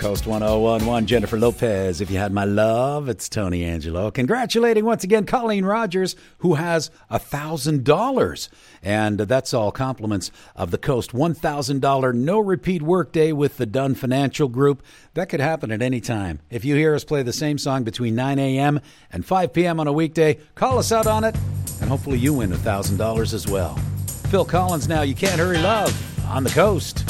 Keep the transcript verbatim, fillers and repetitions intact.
Coast one oh one one, Jennifer Lopez. If you had my love, it's Tony Angelo. Congratulating once again Colleen Rogers, who has one thousand dollars. And that's all compliments of the Coast. one thousand dollars no-repeat workday with the Dunn Financial Group. That could happen at any time. If you hear us play the same song between nine a.m. and five p.m. on a weekday, call us out on it, and hopefully you win one thousand dollars as well. Phil Collins now, You Can't Hurry Love, on the Coast.